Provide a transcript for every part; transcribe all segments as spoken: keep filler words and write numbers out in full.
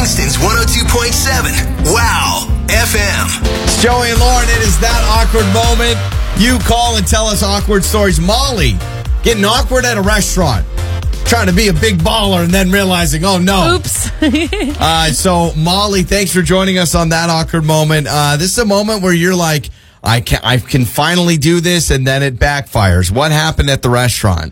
Austin's one oh two point seven. Wow, F M. It's Joey and Lauren. It is that awkward moment. You call and tell us awkward stories. Molly, getting awkward at a restaurant. Trying to be a big baller and then realizing, oh, no. Oops. uh, so, Molly, thanks for joining us on that awkward moment. Uh, this is a moment where you're like, I can, I can finally do this, and then it backfires. What happened at the restaurant?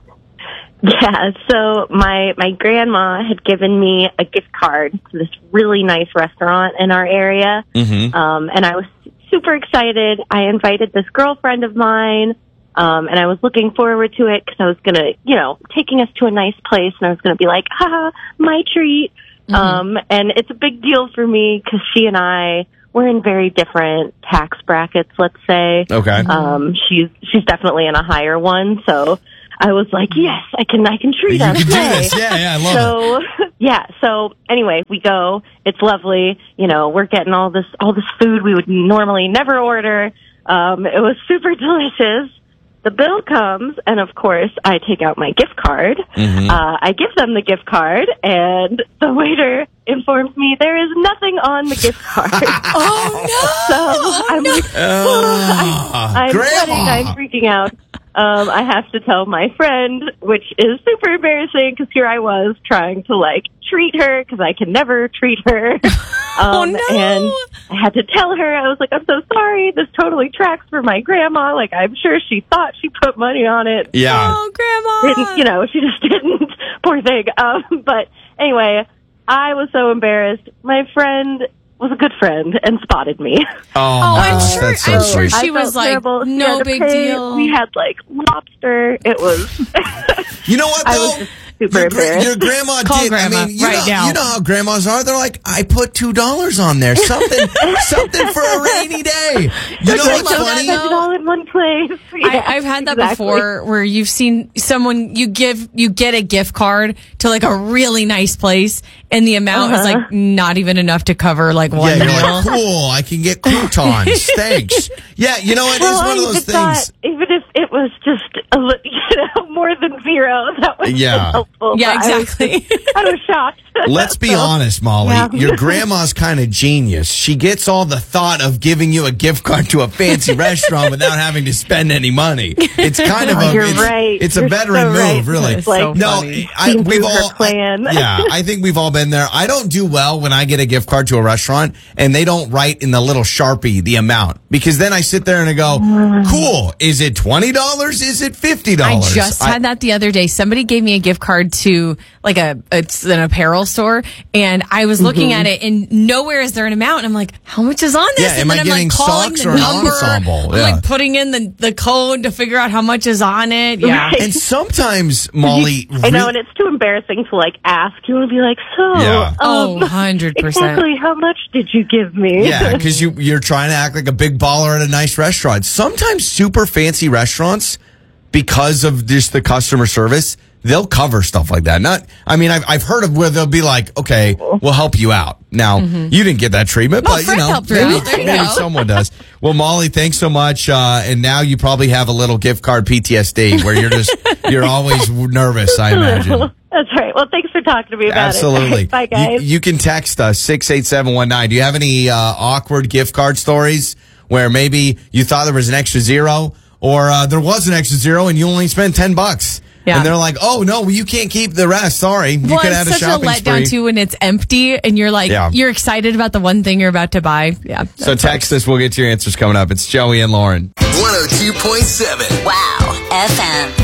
Yeah, so my my grandma had given me a gift card to this really nice restaurant in our area, Mm-hmm. um, and I was super excited. I invited this girlfriend of mine, um, and I was looking forward to it because I was going to, you know, taking us to a nice place, and I was going to be like, haha, my treat. Mm-hmm. Um, and it's a big deal for me because she and I, we're in very different tax brackets, let's say. Okay. Um, she's she's definitely in a higher one, so I was like, yes, I can I can treat You us. can do Hey. this. Yeah, yeah, I love so, it. yeah, so anyway, we go. It's lovely. You know, we're getting all this all this food we would normally never order. Um, it was super delicious. The bill comes, and of course, I take out my gift card. Mm-hmm. Uh, I give them the gift card, and the waiter informs me there is nothing on the gift card. Oh, no. So I'm like, Oh, I'm, I'm Grandma. sweating, I'm freaking out. Um, I have to tell my friend, which is super embarrassing because here I was trying to like treat her because I can never treat her. Um, Oh, no. And I had to tell her, I was like, I'm so sorry. This totally tracks for my grandma. Like, I'm sure she thought she put money on it. Yeah. Oh, Grandma. Didn't, you know, she just didn't. Poor thing. Um, but anyway, I was so embarrassed. My friend was a good friend and spotted me. Oh, Oh, my I'm gosh, sure- that's so I'm sweet. sure she I was felt like, terrible. She no had to big pay. deal. We had like lobster. It was. You know what, I though? was just super your, gra- embarrassed. your grandma Call did. Grandma I mean, you, right know, now. you know how grandmas are. They're like, I put two dollars on there. Something something for a rainy day. You know I what's love that, funny? though. Put it all in one place. I, Yeah, I've had that exactly. before where you've seen someone, you give, you get a gift card to like a really nice place and the amount is Uh-huh. like not even enough to cover like one Yeah, you're meal. like, cool, I can get croutons. Thanks. Yeah, you know, it is Well, one of I those even things. thought, even if it was just a li- you know more than zero, that was Yeah. helpful. Yeah, but I was exactly. just- I was shocked. Let's be So, honest, Molly. yeah. Your grandma's kind of genius. She gets all the thought of giving you a gift card to a fancy restaurant without having to spend any money. It's kind of Oh, a you're it's, right. it's a You're veteran so move, right. really. It's Like, so No, funny. I, Seen we've through her all. plan. Yeah, I think we've all been there. I don't do well when I get a gift card to a restaurant and they don't write in the little Sharpie the amount because then I sit there and I go, "Cool, is it twenty dollars? Is it fifty I dollars?" just had that the other day. Somebody gave me a gift card to like a it's an apparel store, and I was looking Mm-hmm. at it, and nowhere is there an amount. And I'm like, how much is on this? Yeah, and am then I I'm getting like calling socks the or an number. ensemble? I'm Yeah. like putting in the, the code to figure out how much is on it. Yeah. Right. And sometimes, Molly, I know, re- and it's too embarrassing to like ask. You want to be like, so, Yeah. Oh, um, one hundred percent. exactly how much did you give me? yeah, because you you're trying to act like a big baller at a nice restaurant. Sometimes super fancy restaurants, because of just the customer service, they'll cover stuff like that. Not, I mean, I've I've heard of where they'll be like, okay, we'll help you out. Now, you didn't get that treatment, Well, but you Fred know, helped her maybe, out. There you maybe go. someone does. Well, Molly, thanks so much. Uh, and now you probably have a little gift card P T S D where you're just you're always nervous. I imagine. That's right. Well, thanks for talking to me about Absolutely. it. Bye, You, guys. you can text us six eight seven one nine. Do you have any uh, awkward gift card stories where maybe you thought there was an extra zero or uh, there was an extra zero and you only spent ten bucks? Yeah. And they're like, oh, no, well, you can't keep the rest. Sorry. You Well, could have it's a such a shopping letdown spree. too when it's empty and you're like, Yeah. you're excited about the one thing you're about to buy. Yeah. So text us. We'll get to your answers coming up. It's Joey and Lauren. one oh two point seven. Wow, F M.